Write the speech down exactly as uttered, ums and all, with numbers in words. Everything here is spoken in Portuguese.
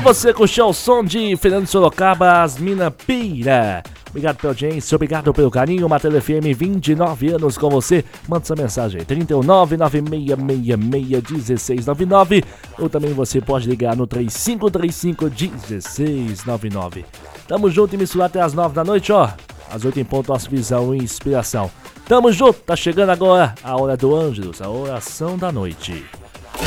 você curtiu o som de Fernando Sorocaba, As Mina Pira. Obrigado pela audiência, obrigado pelo carinho. Matéria F M, vinte e nove anos com você. Manda sua mensagem, trinta e nove, nove seis seis seis, um seis nove nove. Ou também você pode ligar no três cinco três cinco, um seis nove nove. Tamo junto e misturado até as nove da noite, ó. Às oito em ponto, nossa visão e inspiração. Tamo junto, tá chegando agora a hora do Ângelus, a oração da noite.